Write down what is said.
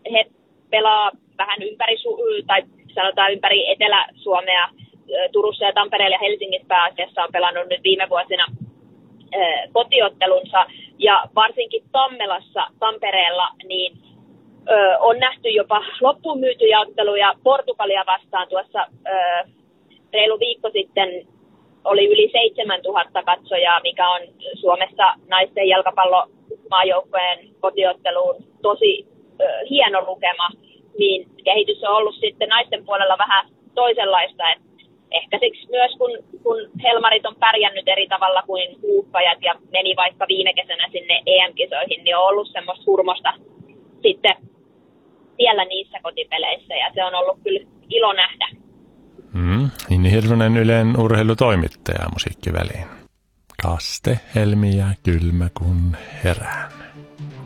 he pelaa vähän ympäri Etelä-Suomea. Turussa ja Tampereella ja Helsingissä pääasiassa on pelannut nyt viime vuosina kotiottelunsa. Ja varsinkin Tammelassa, Tampereella, niin on nähty jopa loppuun myytyjä otteluja Portugalia vastaan. Tuossa reilu viikko sitten oli yli 7000 katsojaa, mikä on Suomessa naisten jalkapallomaajoukkojen kotiotteluun tosi hieno lukema. Niin kehitys on ollut sitten naisten puolella vähän toisenlaista. Et ehkä siksi myös, kun Helmarit on pärjännyt eri tavalla kuin huuhkajat ja meni vaikka viime kesänä sinne EM-kisoihin, niin on ollut semmoista hurmosta sitten siellä niissä kotipeleissä, ja se on ollut kyllä ilo nähdä. Inni Hirvonen, Ylen urheilutoimittaja musiikkiväliin. Kaste, helmi ja kylmä kun herään.